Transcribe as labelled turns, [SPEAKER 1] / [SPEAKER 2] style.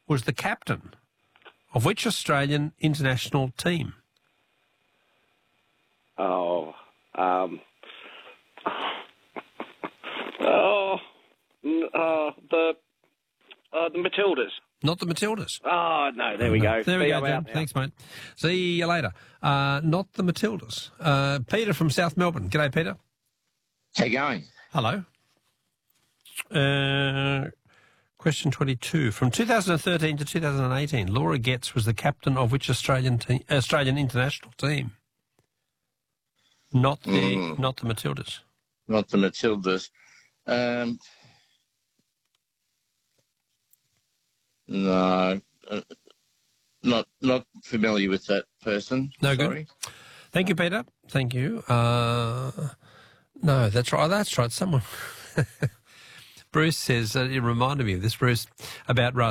[SPEAKER 1] was the captain of which Australian international team?
[SPEAKER 2] The Matildas.
[SPEAKER 1] Not the Matildas.
[SPEAKER 2] Oh, no, there we go.
[SPEAKER 1] There we go,
[SPEAKER 2] out
[SPEAKER 1] Dan. Thanks, mate. See you later. Not the Matildas. Peter from South Melbourne. G'day, Peter.
[SPEAKER 3] How you going?
[SPEAKER 1] Hello. Question 22. From 2013 to 2018, Laura Getz was the captain of which Australian international team? Not the Matildas.
[SPEAKER 3] Not the Matildas. No, not familiar with that person.
[SPEAKER 1] No
[SPEAKER 3] Sorry.
[SPEAKER 1] good. Thank you, Peter. Thank you. No, that's right. That's right. Someone. Bruce says, it reminded me of this, Bruce, about Russ.